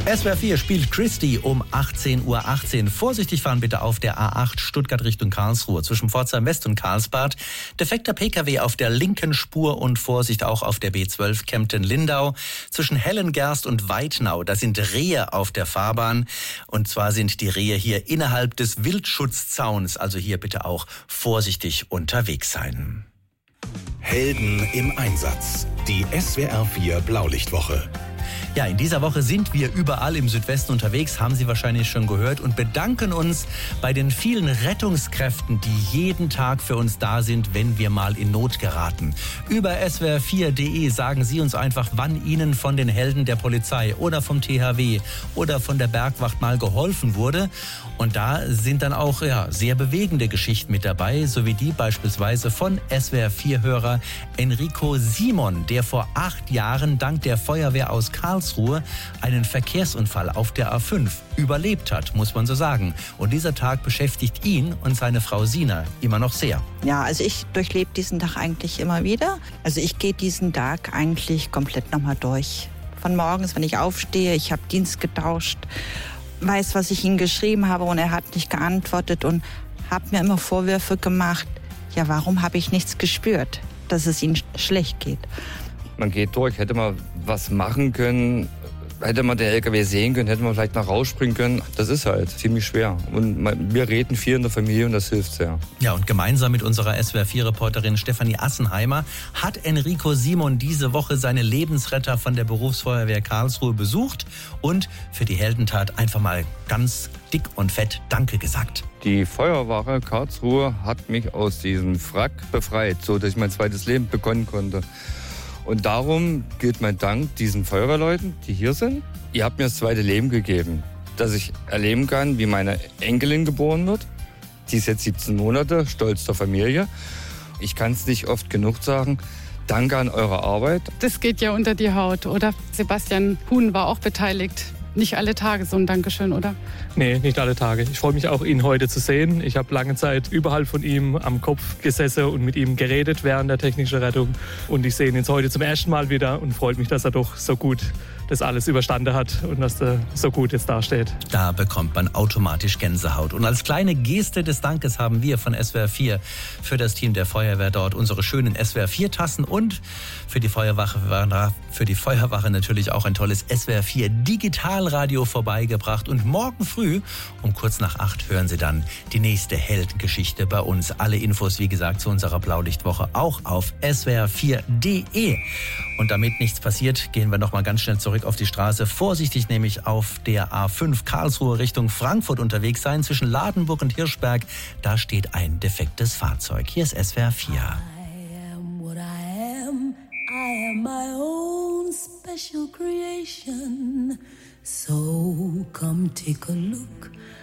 SWR 4 spielt Christie um 18:18 Uhr. Vorsichtig fahren bitte auf der A8 Stuttgart Richtung Karlsruhe zwischen Pforzheim West und Karlsbad. Defekter Pkw auf der linken Spur und Vorsicht auch auf der B12 Kempten-Lindau. Zwischen Hellengerst und Weitnau, da sind Rehe auf der Fahrbahn. Und zwar sind die Rehe hier innerhalb des Wildschutzzauns. Also hier bitte auch vorsichtig unterwegs sein. Helden im Einsatz. Die SWR 4 Blaulichtwoche. Ja, in dieser Woche sind wir überall im Südwesten unterwegs, haben Sie wahrscheinlich schon gehört, und bedanken uns bei den vielen Rettungskräften, die jeden Tag für uns da sind, wenn wir mal in Not geraten. Über swr4.de sagen Sie uns einfach, wann Ihnen von den Helden der Polizei oder vom THW oder von der Bergwacht mal geholfen wurde. Und da sind dann auch sehr bewegende Geschichten mit dabei, so wie die beispielsweise von SWR4-Hörer Enrico Simon, der vor 8 Jahren dank der Feuerwehr aus Karlsruhe einen Verkehrsunfall auf der A5 überlebt hat, muss man so sagen. Und dieser Tag beschäftigt ihn und seine Frau Sina immer noch sehr. Ja, also ich durchlebe diesen Tag eigentlich immer wieder. Also ich gehe diesen Tag eigentlich komplett nochmal durch. Von morgens, wenn ich aufstehe, ich habe Dienst getauscht, weiß, was ich ihm geschrieben habe und er hat nicht geantwortet und habe mir immer Vorwürfe gemacht. Ja, warum habe ich nichts gespürt, dass es ihm schlecht geht? Man geht durch, hätte man was machen können, hätte man den LKW sehen können, hätte man vielleicht noch rausspringen können. Das ist halt ziemlich schwer. Und wir reden viel in der Familie und das hilft sehr. Ja, und gemeinsam mit unserer SWR4-Reporterin Stefanie Assenheimer hat Enrico Simon diese Woche seine Lebensretter von der Berufsfeuerwehr Karlsruhe besucht und für die Heldentat einfach mal ganz dick und fett Danke gesagt. Die Feuerwache Karlsruhe hat mich aus diesem Wrack befreit, so dass ich mein zweites Leben begonnen konnte. Und darum gilt mein Dank diesen Feuerwehrleuten, die hier sind. Ihr habt mir das zweite Leben gegeben, dass ich erleben kann, wie meine Enkelin geboren wird. Die ist jetzt 17 Monate, stolz der Familie. Ich kann es nicht oft genug sagen. Danke an eure Arbeit. Das geht ja unter die Haut, oder? Sebastian Huhn war auch beteiligt. Nicht alle Tage so ein Dankeschön, oder? Nee, nicht alle Tage. Ich freue mich auch, ihn heute zu sehen. Ich habe lange Zeit überhalb von ihm am Kopf gesessen und mit ihm geredet während der technischen Rettung. Und ich sehe ihn jetzt heute zum ersten Mal wieder und freut mich, dass er doch so gut das alles überstanden hat und dass er so gut jetzt dasteht. Da bekommt man automatisch Gänsehaut. Und als kleine Geste des Dankes haben wir von SWR 4 für das Team der Feuerwehr dort unsere schönen SWR 4 Tassen und für die Feuerwache natürlich auch ein tolles SWR 4 Digitalradio vorbeigebracht. Und morgen früh um kurz nach 8 hören Sie dann die nächste Heldengeschichte bei uns. Alle Infos, wie gesagt, zu unserer Blaulichtwoche auch auf swr4.de. Und damit nichts passiert, gehen wir noch mal ganz schnell zurück auf die Straße. Vorsichtig nämlich auf der A5 Karlsruhe Richtung Frankfurt unterwegs sein. Zwischen Ladenburg und Hirschberg, da steht ein defektes Fahrzeug. Hier ist SWR 4. I am what I am. I am my own special creation. So come take a look